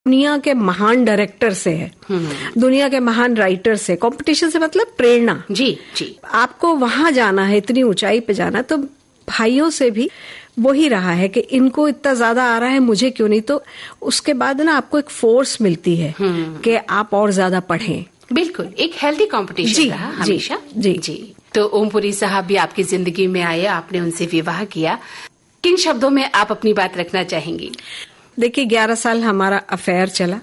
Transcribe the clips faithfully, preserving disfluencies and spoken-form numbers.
दुनिया के महान डायरेक्टर से है, दुनिया के महान राइटर से। कंपटीशन से मतलब प्रेरणा। जी जी। आपको वहां जाना है, इतनी ऊंचाई पे जाना, तो भाइयों से भी वही रहा है कि इनको इतना ज्यादा आ रहा है, मुझे क्यों नहीं। तो उसके बाद ना आपको एक फोर्स मिलती है कि आप और ज्यादा पढ़ें। बिल्कुल, एक हेल्दी कंपटीशन रहा हमेशा। जी जी। तो ओमपुरी साहब भी आपकी जिंदगी में आए, आपने उनसे विवाह किया, किन शब्दों में आप अपनी बात रखना चाहेंगी? देखिए, ग्यारह साल हमारा अफेयर चला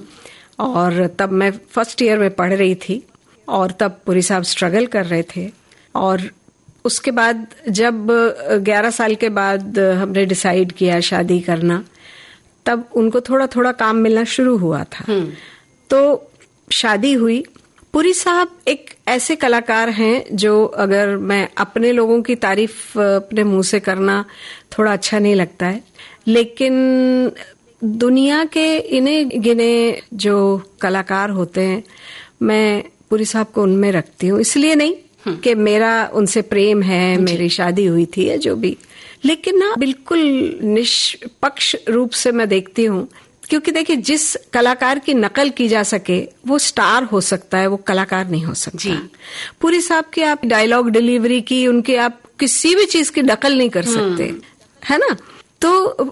और तब मैं फर्स्ट ईयर में पढ़ रही थी और तब पुरी साहब स्ट्रगल कर रहे थे। और उसके बाद जब ग्यारह साल के बाद हमने डिसाइड किया शादी करना, तब उनको थोड़ा थोड़ा काम मिलना शुरू हुआ था। तो शादी हुई। पुरी साहब एक ऐसे कलाकार हैं जो, अगर मैं अपने लोगों की तारीफ अपने मुंह से करना थोड़ा अच्छा नहीं लगता है, लेकिन दुनिया के इन्हें गिने जो कलाकार होते हैं, मैं पुरी साहब को उनमें रखती हूँ। इसलिए नहीं कि मेरा उनसे प्रेम है, मेरी शादी हुई थी या जो भी, लेकिन ना बिल्कुल निष्पक्ष रूप से मैं देखती हूँ। क्योंकि देखिए, जिस कलाकार की नकल की जा सके वो स्टार हो सकता है, वो कलाकार नहीं हो सकता। जी। पुरी साहब की आप डायलॉग डिलीवरी की, उनके आप किसी भी चीज की नकल नहीं कर सकते, है ना। तो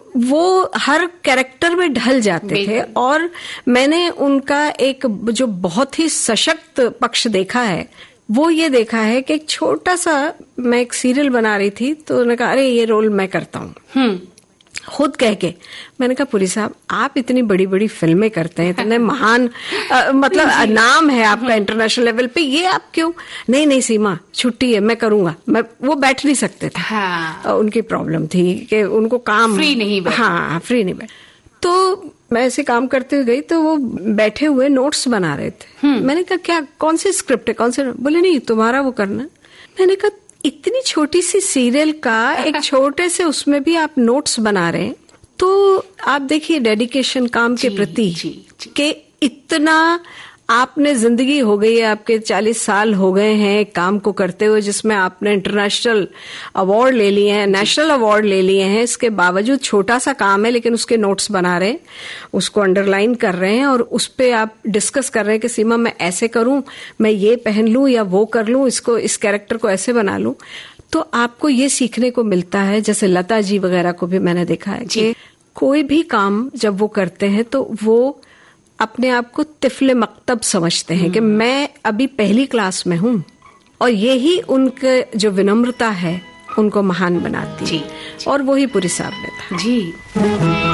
वो हर कैरेक्टर में ढल जाते थे। और मैंने उनका एक जो बहुत ही सशक्त पक्ष देखा है, वो ये देखा है कि एक छोटा सा, मैं एक सीरियल बना रही थी तो उन्होंने कहा, अरे ये रोल मैं करता हूँ। खुद कह के मैंने कहा, पुरी साहब आप इतनी बड़ी बड़ी फिल्में करते हैं, इतने महान आ, मतलब नाम है आपका इंटरनेशनल लेवल पे, ये आप क्यों? नहीं नहीं सीमा, छुट्टी है, मैं करूंगा। मैं वो बैठ नहीं सकते थे। हाँ। उनकी प्रॉब्लम थी कि उनको काम फ्री नहीं बैठ। हाँ फ्री नहीं बैठ। तो मैं ऐसे काम करते हुए गई तो वो बैठे हुए नोट्स बना रहे थे। मैंने कहा, क्या कौन सी स्क्रिप्ट है, कौन से? बोले नहीं, तुम्हारा वो करना। मैंने कहा, इतनी छोटी सी सीरियल का एक छोटे से उसमें भी आप नोट्स बना रहे हैं, तो आप देखिए डेडिकेशन काम के प्रति कि इतना आपने, जिंदगी हो गई है आपके, चालीस साल हो गए हैं काम को करते हुए, जिसमें आपने इंटरनेशनल अवार्ड ले लिए हैं, नेशनल अवार्ड ले लिए हैं। इसके बावजूद छोटा सा काम है, लेकिन उसके नोट्स बना रहे हैं, उसको अंडरलाइन कर रहे हैं और उस पे आप डिस्कस कर रहे हैं कि सीमा मैं ऐसे करूं, मैं ये पहन लूं या वो कर लूं, इसको, इस कैरेक्टर को ऐसे बना लूं। तो आपको ये सीखने को मिलता है। जैसे लता जी वगैरह को भी मैंने देखा है कि कोई भी काम जब वो करते हैं तो वो अपने आप को तिफले मकतब समझते हैं कि मैं अभी पहली क्लास में हूं, और यही उनके जो विनम्रता है उनको महान बनाती है। और वही पुरी साहब में था। जी।